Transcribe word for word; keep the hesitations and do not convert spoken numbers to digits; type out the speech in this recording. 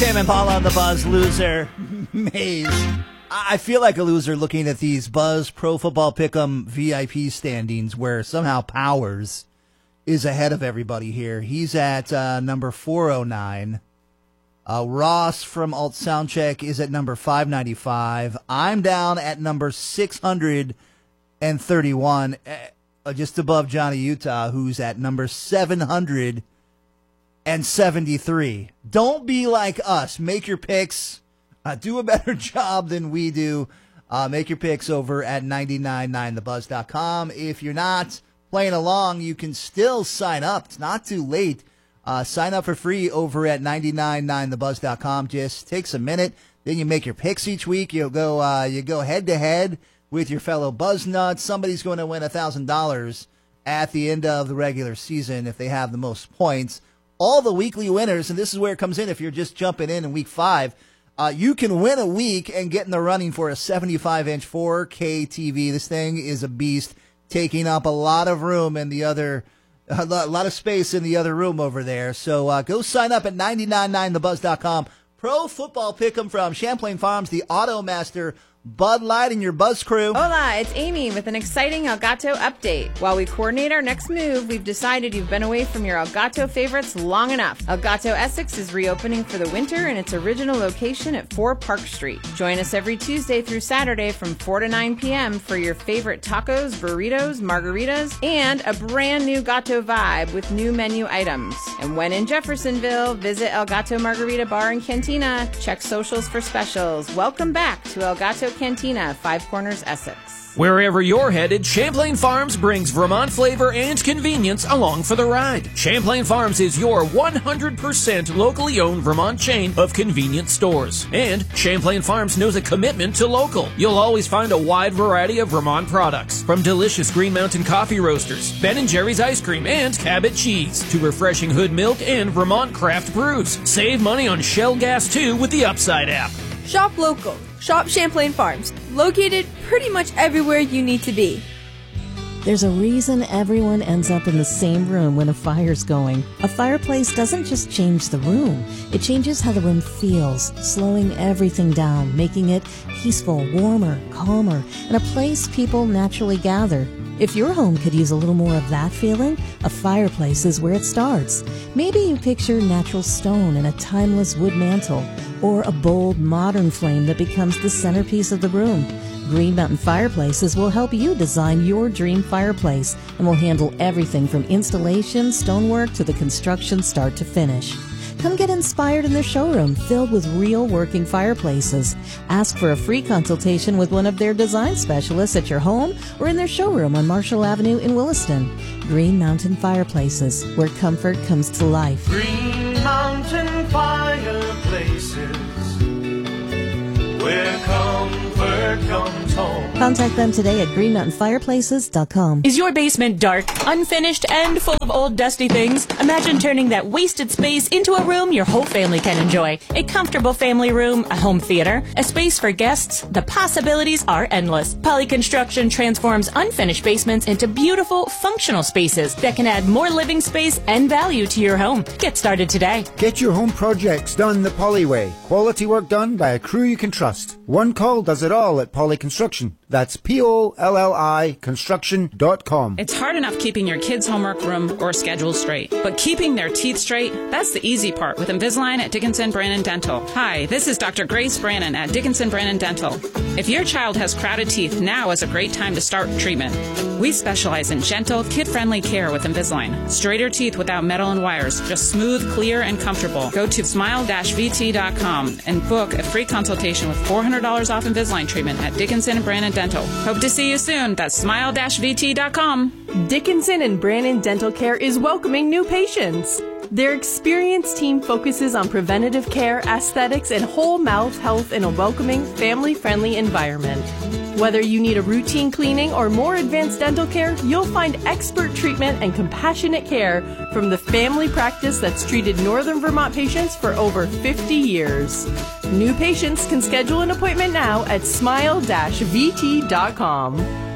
Tim and Paula on the Buzz Loser Maze. I feel like a loser looking at these Buzz Pro Football Pick'em V I P standings where somehow Powers is ahead of everybody here. He's at uh, number four oh nine. Uh, Ross from Alt Soundcheck is at number five ninety-five. I'm down at number six hundred thirty-one, uh, just above Johnny Utah, who's at number seven hundred seventy-three. Don't be like us. Make your picks. Uh, do a better job than we do. Uh, make your picks over at nine nine nine the buzz dot com. If you're not playing along, you can still sign up. It's not too late. Uh, sign up for free over at nine nine nine the buzz dot com. Just takes a minute. Then you make your picks each week. You'll go, uh, you go head to head with your fellow Buzz Nuts. Somebody's going to win one thousand dollars at the end of the regular season if they have the most points. All the weekly winners, and this is where it comes in if you're just jumping in in week five, uh, you can win a week and get in the running for a seventy-five inch four K T V. This thing is a beast, taking up a lot of room in the other, a lot of space in the other room over there. So uh, go sign up at nine nine nine the buzz dot com. Pro Football Pick'em from Champlain Farms, the Auto Master, Bud Light, and your Buzz crew. Hola, it's Amy with an exciting Elgato update. While we coordinate our next move, we've decided you've been away from your Elgato favorites long enough. Elgato Essex is reopening for the winter in its original location at four Park Street. Join us every Tuesday through Saturday from four to nine p.m. for your favorite tacos, burritos, margaritas, and a brand new Gato vibe with new menu items. And when in Jeffersonville, visit Elgato Margarita Bar and Cantina. Check socials for specials. Welcome back to Elgato Cantina, Five Corners, Essex. Wherever you're headed, Champlain Farms brings Vermont flavor and convenience along for the ride. Champlain Farms is your one hundred percent locally owned Vermont chain of convenience stores. And Champlain Farms knows a commitment to local. You'll always find a wide variety of Vermont products, from delicious Green Mountain coffee roasters, Ben and Jerry's ice cream, and Cabot cheese, to refreshing Hood milk and Vermont craft brews. Save money on Shell gas too with the Upside app. Shop local. Shop Champlain Farms, located pretty much everywhere you need to be. There's a reason everyone ends up in the same room when a fire's going. A fireplace doesn't just change the room. It changes how the room feels, slowing everything down, making it peaceful, warmer, calmer, and a place people naturally gather. If your home could use a little more of that feeling, a fireplace is where it starts. Maybe you picture natural stone and a timeless wood mantle, or a bold, modern flame that becomes the centerpiece of the room. Green Mountain Fireplaces will help you design your dream fireplace and will handle everything from installation, stonework, to the construction start to finish. Come get inspired in their showroom filled with real working fireplaces. Ask for a free consultation with one of their design specialists at your home or in their showroom on Marshall Avenue in Williston. Green Mountain Fireplaces, where comfort comes to life. Green Mountain Fireplaces, where comfort comes home. Contact them today at green mountain fireplaces dot com. Is your basement dark, unfinished, and full of old dusty things? Imagine turning that wasted space into a room your whole family can enjoy. A comfortable family room, a home theater, a space for guests. The possibilities are endless. Poly Construction transforms unfinished basements into beautiful, functional spaces that can add more living space and value to your home. Get started today. Get your home projects done the Poly way. Quality work done by a crew you can trust. One call does it all at Poly Construction. That's P O L L I construction dot com. It's hard enough keeping your kids' homework, room, or schedule straight. But keeping their teeth straight, that's the easy part with Invisalign at Dickinson Brannon Dental. Hi, this is Doctor Grace Brannon at Dickinson Brannon Dental. If your child has crowded teeth, now is a great time to start treatment. We specialize in gentle, kid-friendly care with Invisalign. Straighter teeth without metal and wires, just smooth, clear, and comfortable. Go to smile dash v t dot com and book a free consultation with four hundred dollars off Invisalign treatment at Dickinson and Brannon Dental. Hope to see you soon. That's smile dash v t dot com. Dickinson and Brannon Dental Care is welcoming new patients. Their experienced team focuses on preventative care, aesthetics, and whole mouth health in a welcoming, family-friendly environment. Whether you need a routine cleaning or more advanced dental care, you'll find expert treatment and compassionate care from the family practice that's treated Northern Vermont patients for over fifty years. New patients can schedule an appointment now at smile dash v t dot com.